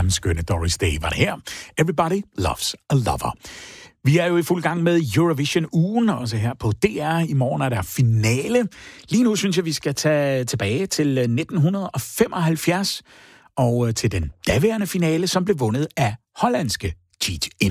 skønne Doris Day var det her. Everybody loves a lover. Vi er jo i fuld gang med Eurovision-ugen, også her på DR. I morgen er der finale. Lige nu synes jeg, vi skal tage tilbage til 1975 og til den daværende finale, som blev vundet af hollandske Tiet